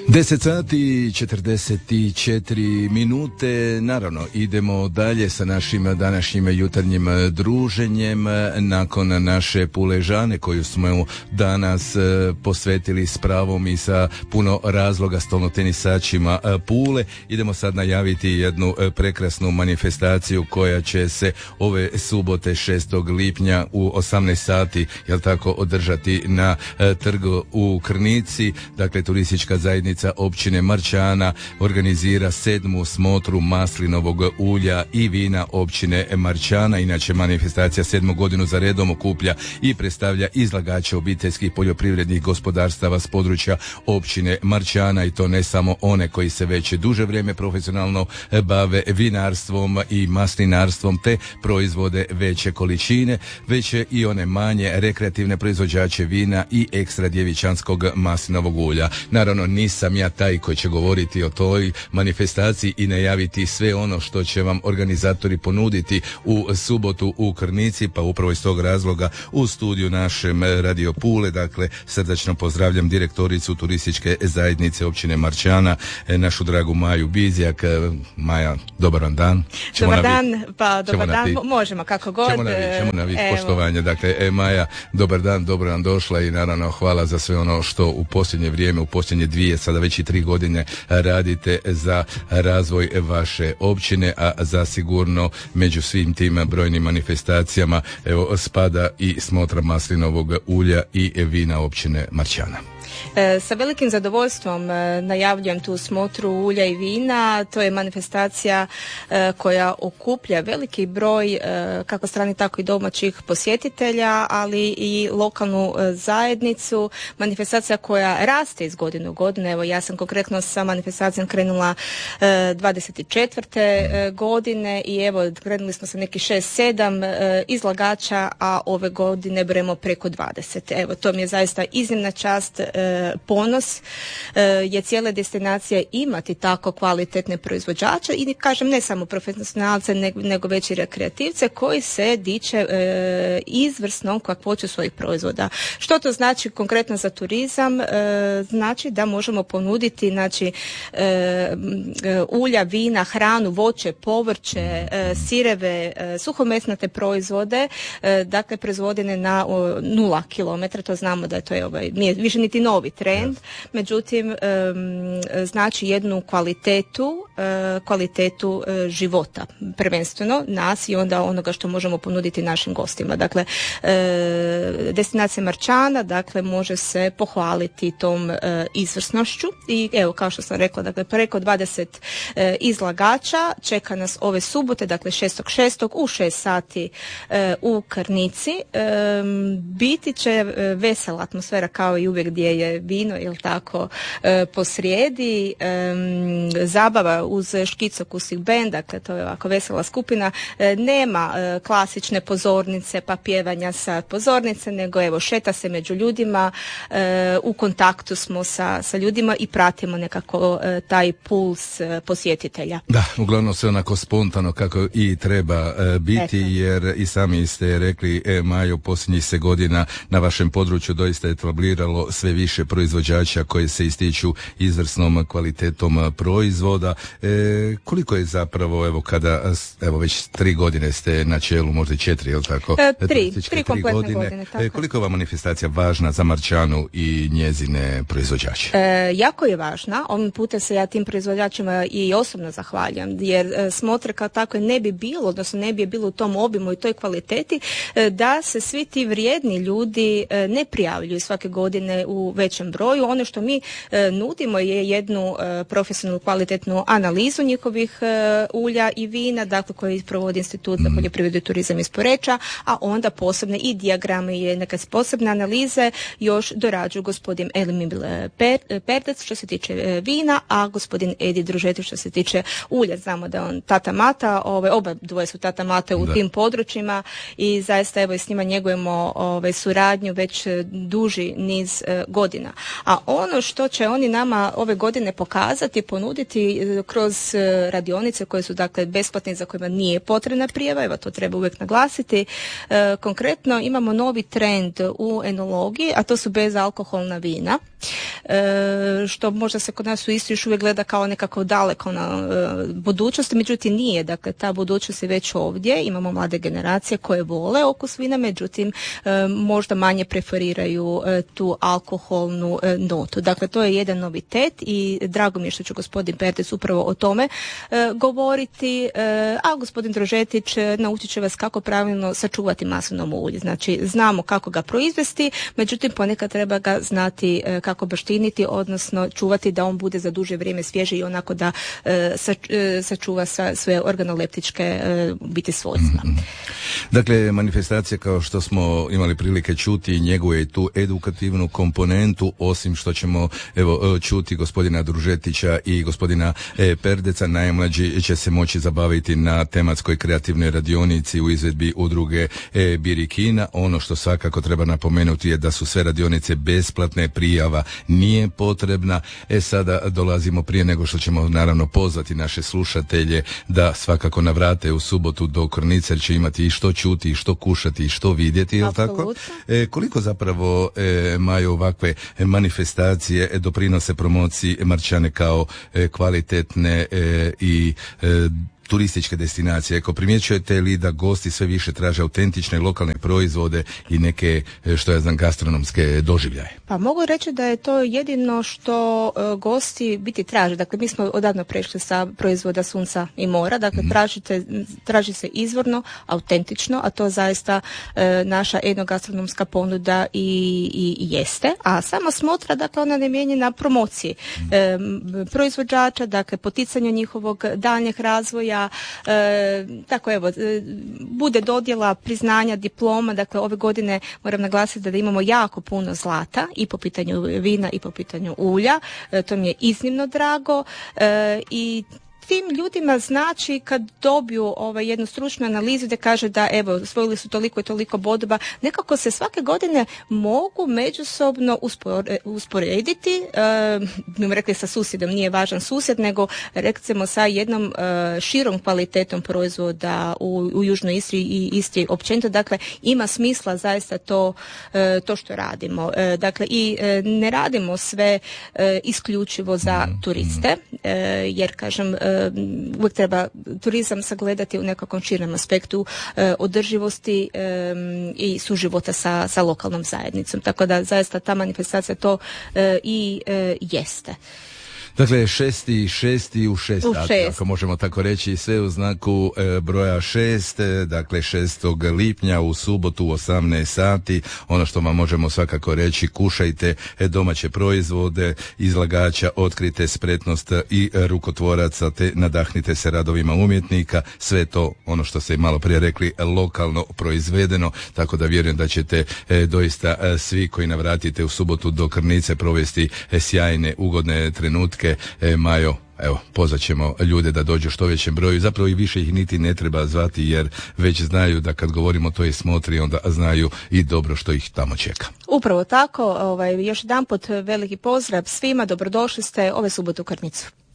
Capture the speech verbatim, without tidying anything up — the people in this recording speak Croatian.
deset sati i četrdeset četiri minute, naravno idemo dalje sa našim današnjim jutarnjim druženjem nakon naše Puležane koju smo danas posvetili s pravom i sa puno razloga stolnotenisačima Pule. Idemo sad najaviti jednu prekrasnu manifestaciju koja će se ove subote šestog lipnja u osamnaest sati, jel tako, održati na trgu u Krnici. Dakle, turistička zajednica općine Marčana organizira sedmu smotru maslinovog ulja i vina općine Marčana. Inače, manifestacija sedmu godinu za redom okuplja i predstavlja izlagače obiteljskih poljoprivrednih gospodarstava s područja općine Marčana, i to ne samo one koji se već duže vrijeme profesionalno bave vinarstvom i maslinarstvom te proizvode veće količine, već i one manje rekreativne proizvođače vina i ekstra djevičanskog maslinovog ulja. Naravno, nisam ja taj koji će govoriti o toj manifestaciji i najaviti sve ono što će vam organizatori ponuditi u subotu u Krnici, pa upravo iz tog razloga u studiju našem Radio Pule, dakle, srdačno pozdravljam direktoricu turističke zajednice općine Marčana, našu dragu Maju Bizjak. Maja, dobar vam dan. Ćemo dobar dan, navi... pa dobar dan, navi... možemo kako god. Ćemo navi, ćemo navi poštovanje. Dakle, e, Maja, dobar dan, dobro nam došla i naravno hvala za sve ono što u posljednje vrijeme, u posljednje dvije, sada već i tri godine radite za razvoj vaše općine, a zasigurno među svim tim brojnim manifestacijama evo spada i smotra maslinovog ulja i vina općine Marčana. E, sa velikim zadovoljstvom e, najavljujem tu smotru ulja i vina. To je manifestacija e, koja okuplja veliki broj e, kako strani tako i domaćih posjetitelja, ali i lokalnu e, zajednicu. Manifestacija koja raste iz godine u godine. Evo, ja sam konkretno sa manifestacijom krenula e, dvadeset četvrte E, godine i evo krenuli smo sa neki šest sedam e, izlagača, a ove godine brojimo preko dvadeset. Evo, to mi je zaista iznimna čast, e, ponos e, je cijele destinacije imati tako kvalitetne proizvođače i kažem ne samo profesionalce nego, nego već i rekreativce koji se diče e, izvrsnom kakvoću svojih proizvoda. Što to znači konkretno za turizam? E, znači da možemo ponuditi znači e, ulja, vina, hranu, voće, povrće, e, sireve, e, suhomesnate proizvode, e, dakle proizvodene na o, nula kilometra, to znamo da je to je ovaj, nije više niti novi trend, međutim um, znači jednu kvalitetu uh, kvalitetu uh, života, prvenstveno nas i onda onoga što možemo ponuditi našim gostima. Dakle, uh, destinacija Marčana, dakle, može se pohvaliti tom uh, izvrsnošću i evo, kao što sam rekla, dakle, preko dvadeset uh, izlagača čeka nas ove subote, dakle šestog šestog u šest sati uh, u Krnici. Um, biti će uh, vesela atmosfera kao i uvijek gdje je vino, jel tako, e, posrijedi, e, zabava uz škicokusih bend, dakle to je ovako vesela skupina, e, nema e, klasične pozornice pa pjevanja sa pozornice, nego evo šeta se među ljudima, e, u kontaktu smo sa, sa ljudima i pratimo nekako e, taj puls e, posjetitelja. Da, uglavnom sve onako spontano kako i treba e, biti, Eto. Jer i sami ste rekli, e, Majo, posljednjih se godina na vašem području doista etabliralo sve više proizvođača koji se ističu izvrsnom kvalitetom proizvoda. E, koliko je zapravo, evo kada, evo već tri godine ste na čelu, možda i četiri, jel tako? E, tri, tri kompletne godine. godine tako. E, koliko je ova manifestacija važna za Marčanu i njezine proizvođače? E, jako je važna. Ovim putem se ja tim proizvođačima i osobno zahvaljam, jer e, smotre kao tako ne bi bilo, odnosno ne bi bilo u tom obimu i toj kvaliteti, e, da se svi ti vrijedni ljudi e, ne prijavljuju svake godine u većem broju. Ono što mi e, nudimo je jednu e, profesionalnu kvalitetnu analizu njihovih e, ulja i vina, dakle koji provodi Institut za poljoprivredu i turizam iz Poreča, a onda posebne i dijagrame i neke posebne analize još dorađuju gospodin Elimil per, Perdec što se tiče e, vina, a gospodin Edi Družeti što se tiče ulja. Znamo da on tata mata, ove, oba dvoje su tata mate u da. tim područjima i zaista evo i s njima njegujemo ove, suradnju već duži niz e, godina. godina. A ono što će oni nama ove godine pokazati, ponuditi kroz radionice koje su dakle besplatne, za kojima nije potrebna prijava, evo to treba uvijek naglasiti. E, konkretno imamo novi trend u enologiji, a to su bezalkoholna vina, e, što možda se kod nas u Istri još uvijek gleda kao nekako daleko na e, budućnosti, međutim nije, dakle ta budućnost je već ovdje, imamo mlade generacije koje vole okus vina, međutim e, možda manje preferiraju e, tu alkoholnu e, notu. Dakle, to je jedan novitet i drago mi je što će gospodin Pertec upravo o tome e, govoriti, e, a gospodin Drožetić e, naučit će vas kako pravilno sačuvati maslinovo ulje. Znači, znamo kako ga proizvesti, međutim ponekad treba ga znati e, kako baštiniti, odnosno čuvati da on bude za duže vrijeme svježi i onako da e, sač, e, sačuva sa, sve organoleptičke e, biti svojstva. Mm-hmm. Dakle, manifestacija, kao što smo imali prilike čuti, njeguje tu edukativnu komponentu, osim što ćemo evo čuti gospodina Družetića i gospodina e, Perdeca. Najmlađi će se moći zabaviti na tematskoj kreativnoj radionici u izvedbi udruge e, Birikina. Ono što svakako treba napomenuti je da su sve radionice besplatne, prijava nije potrebna. E sada dolazimo, prije nego što ćemo naravno pozvati naše slušatelje da svakako navrate u subotu do Kornice, jer će imati i što čuti, i što kušati, i što vidjeti, je li tako? E, koliko zapravo e, Majo ovakve manifestacije e, doprinose promociji Marčane kao e, kvalitetne e, i e, turističke destinacije? Ako primjećujete li da gosti sve više traže autentične lokalne proizvode i neke, što ja znam, gastronomske doživljaje? Pa mogu reći da je to jedino što uh, gosti biti traže. Dakle, mi smo odavno prešli sa proizvoda sunca i mora. Dakle, mm. tražite, traži se izvorno, autentično, a to zaista uh, naša etnogastronomska ponuda i, i jeste. A sama smotra, dakle, ona je namijenjena promociji mm. um, proizvođača, dakle, poticanju njihovog daljnjeg razvoja. E, tako evo, e, bude dodjela priznanja, diploma, dakle ove godine moram naglasiti da imamo jako puno zlata i po pitanju vina i po pitanju ulja, e, to mi je iznimno drago e, i tim ljudima znači kad dobiju ovaj, jednu stručnu analizu da kaže da evo osvojili su toliko i toliko bodova, nekako se svake godine mogu međusobno uspore, usporediti, e, mi rekli sa susjedom, nije važan susjed, nego recimo sa jednom e, širom kvalitetom proizvoda u, u Južnoj Istri i Istri općenito, dakle ima smisla zaista to, e, to što radimo. E, dakle i e, ne radimo sve e, isključivo za turiste, e, jer kažem e, uvijek treba turizam sagledati u nekakvom širem aspektu e, održivosti e, i suživota sa, sa lokalnom zajednicom. Tako da zaista ta manifestacija to e, i e, jeste. Dakle, šesti, šesti u šest, u sati, šest. Ako možemo tako reći, sve u znaku e, broja šest, e, dakle šestog lipnja u subotu u osamnaest sati. Ono što vam možemo svakako reći, kušajte e, domaće proizvode, izlagača, otkrite spretnost i rukotvoraca, te nadahnite se radovima umjetnika. Sve to, ono što ste malo prije rekli, lokalno proizvedeno, tako da vjerujem da ćete e, doista e, svi koji navratite u subotu do Krnice provesti e, sjajne, ugodne trenutke. E, Majo, evo, pozvat ćemo ljude da dođu što većem broju, zapravo i više ih niti ne treba zvati, jer već znaju da kad govorimo o toj smotri, onda znaju i dobro što ih tamo čeka. Upravo tako, ovaj, još jedanput veliki pozdrav svima, dobrodošli ste ove subote u Krnicu.